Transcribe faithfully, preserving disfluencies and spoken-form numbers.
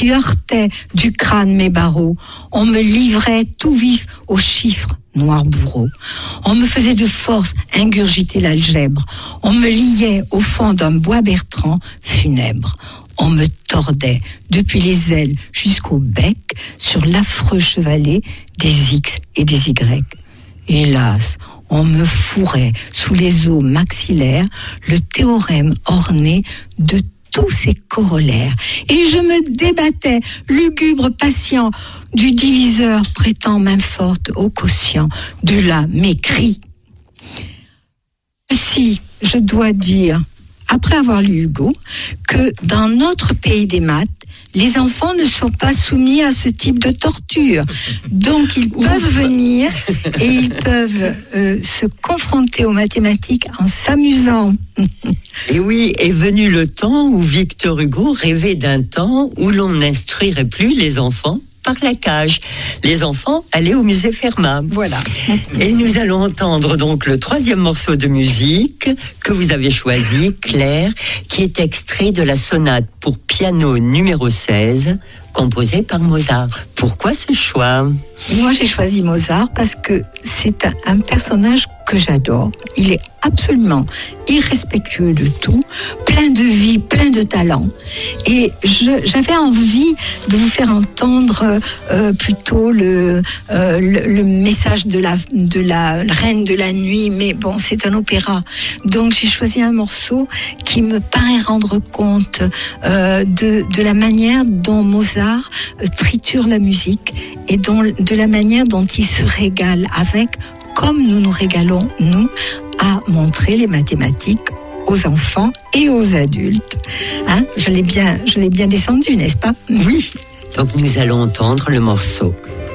qui heurtait du crâne mes barreaux. On me livrait tout vif aux chiffres, noir bourreau. On me faisait de force ingurgiter l'algèbre. On me liait au fond d'un bois Bertrand funèbre. On me tordait depuis les ailes jusqu'au bec sur l'affreux chevalet des X et des Y. Hélas, on me fourrait sous les os maxillaires le théorème orné de tous ses corollaires. Et je me débattais, lugubre patient, du diviseur prêtant main forte au quotient. De là mes cris. Ceci, je dois dire, après avoir lu Hugo, que dans notre pays des maths, les enfants ne sont pas soumis à ce type de torture. Donc, ils peuvent venir et ils peuvent euh, se confronter aux mathématiques en s'amusant. Et oui, est venu le temps où Victor Hugo rêvait d'un temps où l'on n'instruirait plus les enfants par la cage. Les enfants allaient au musée Fermat. Voilà. Et nous allons entendre donc le troisième morceau de musique que vous avez choisi, Claire, qui est extrait de la sonate pour piano numéro seize, composée par Mozart. Pourquoi ce choix ? Moi, j'ai choisi Mozart parce que c'est un, un personnage que j'adore. Il est absolument irrespectueux de tout, plein de vie, plein de talent. Et je, j'avais envie de vous faire entendre euh, plutôt le, euh, le, le message de la, de la Reine de la Nuit, mais bon, c'est un opéra. Donc j'ai choisi un morceau qui me paraît rendre compte euh, de, de la manière dont Mozart euh, triture la musique et dont, de la manière dont il se régale avec, comme nous nous régalons, nous, à montrer les mathématiques aux enfants et aux adultes. Hein, je l'ai bien, je l'ai bien descendu, n'est-ce pas ? Oui, donc nous allons entendre le morceau.